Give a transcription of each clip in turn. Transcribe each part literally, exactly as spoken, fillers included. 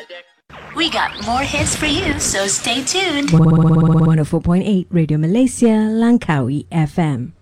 We got more hits for you, so stay tuned. one oh four point eight Radio Malaysia, Langkawi F M.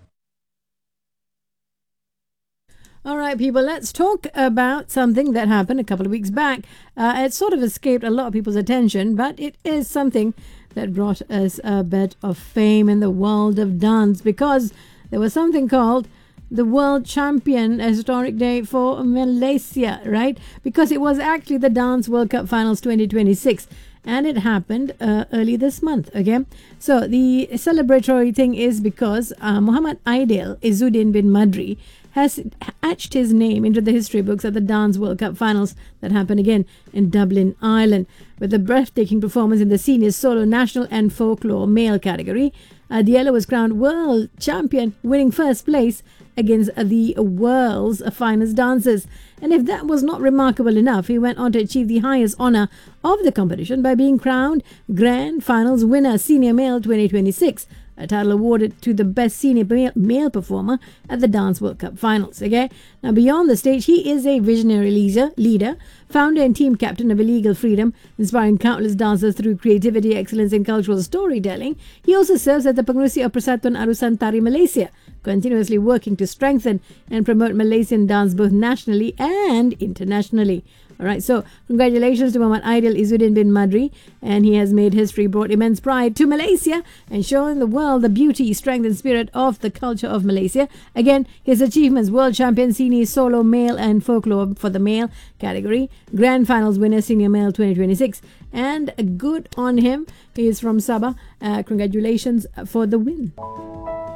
All right, people, let's talk about something that happened a couple of weeks back. Uh, it sort of escaped a lot of people's attention, but it is something that brought us a bit of fame in the world of dance, because there was something called the World Champion, a historic day for Malaysia, right? Because it was actually the Dance World Cup Finals twenty twenty-six. And it happened uh, early this month, okay? So the celebratory thing is because uh, Muhammad Aidil Izzuddin bin Madri has etched his name into the history books at the Dance World Cup Finals that happened again in Dublin, Ireland. With a breathtaking performance in the senior solo national and folklore male category, Adiela was crowned world champion, winning first place against the world's finest dancers. And if that was not remarkable enough, he went on to achieve the highest honour of the competition by being crowned Grand Finals winner senior male twenty twenty-six, a title awarded to the best senior male, male performer at the Dance World Cup Finals. Okay, now beyond the stage, he is a visionary leader, leader, founder and team captain of Illegal Freedom, inspiring countless dancers through creativity, excellence and cultural storytelling. He also serves as the Pengerusi of Persatuan Arusan Tari Malaysia, continuously working to strengthen and promote Malaysian dance both nationally and internationally. All right, so congratulations to Muhammad Aidil Izzuddin bin Madri, and he has made history, brought immense pride to Malaysia, and shown the world the beauty, strength and spirit of the culture of Malaysia. Again, his achievements: world champion senior solo male and folklore for the male category, grand finals winner senior male twenty twenty-six, and good on him. He is from Sabah. Uh, congratulations for the win.